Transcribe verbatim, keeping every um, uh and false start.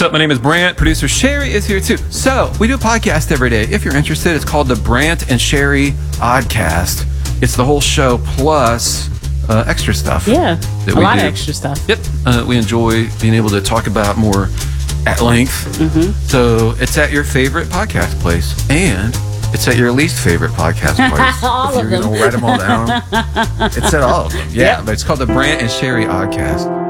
What's up? My name is Brant. Producer Sherry is here too. So we do a podcast every day. If you're interested, it's called the Brant and Sherry Oddcast. It's the whole show plus uh, extra stuff. Yeah, that a we lot do. of extra stuff. Yep. Uh, we enjoy being able to talk about more at length. Mm-hmm. So it's at your favorite podcast place, and it's at your least favorite podcast place. All if of you're them. gonna write them all down, it's at all of them. Yeah, Yep. but it's called the Brant and Sherry Oddcast.